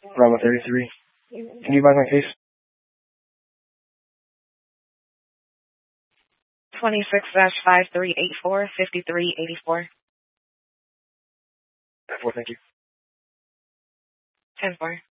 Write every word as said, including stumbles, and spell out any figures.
Bravo thirty-three. Can you buy my case? twenty-six dash five three eight four, fifty-three eighty-four. ten four, thank you. ten four.